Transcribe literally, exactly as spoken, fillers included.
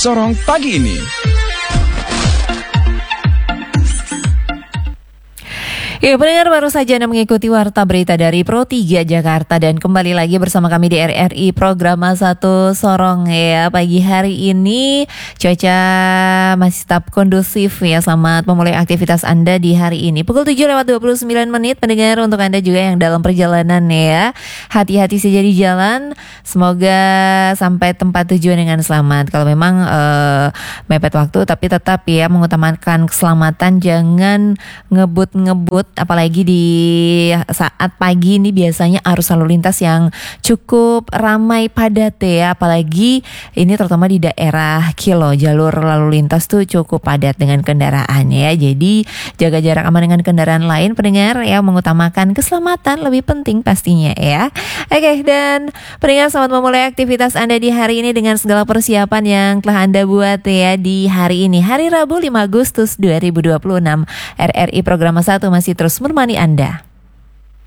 Sorong pagi ini. Ya, pendengar baru saja Anda mengikuti Warta Berita dari Pro tiga Jakarta dan kembali lagi bersama kami di R R I Program satu Sorong ya. Pagi hari ini cuaca masih tetap kondusif ya. Selamat memulai aktivitas Anda di hari ini. Pukul tujuh lewat dua puluh sembilan menit pendengar, untuk Anda juga yang dalam perjalanan ya. Hati-hati saja di jalan. Semoga sampai tempat tujuan dengan selamat. Kalau memang uh, mepet waktu tapi tetap ya mengutamakan keselamatan, jangan ngebut-ngebut. Apalagi di saat pagi ini biasanya arus lalu lintas yang cukup ramai padat ya. Apalagi ini terutama di daerah Kilo, jalur lalu lintas tuh cukup padat dengan kendaraan ya. Jadi jaga jarak aman dengan kendaraan lain pendengar ya, mengutamakan keselamatan lebih penting pastinya ya. Oke, dan pendengar selamat memulai aktivitas Anda di hari ini dengan segala persiapan yang telah Anda buat ya di hari ini. Hari Rabu lima Agustus dua ribu dua puluh enam. R R I Program satu masih terus menemani Anda.